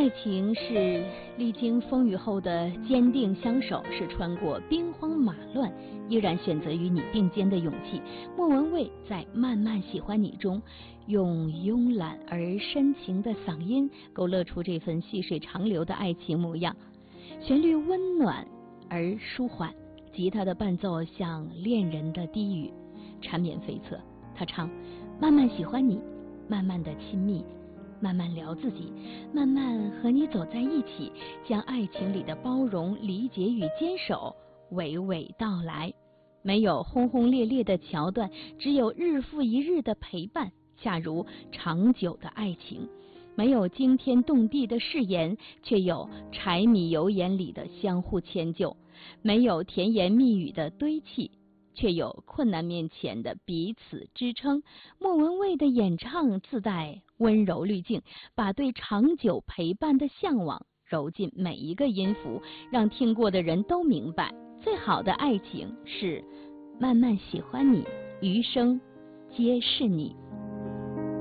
爱情是历经风雨后的坚定相守，是穿过兵荒马乱依然选择与你并肩的勇气。莫文蔚在《慢慢喜欢你》中，用慵懒而深情的嗓音勾勒出这份细水长流的爱情模样。旋律温暖而舒缓，吉他的伴奏像恋人的低语，缠绵悱恻。他唱：慢慢喜欢你，慢慢的亲密，慢慢聊自己，慢慢和你走在一起，将爱情里的包容、理解与坚守娓娓道来。没有轰轰烈烈的桥段，只有日复一日的陪伴，恰如长久的爱情。没有惊天动地的誓言，却有柴米油盐里的相互迁就；没有甜言蜜语的堆砌，却有困难面前的彼此支撑。莫文蔚的演唱自带温柔滤镜，把对长久陪伴的向往揉进每一个音符，让听过的人都明白，最好的爱情是慢慢喜欢你，余生皆是你。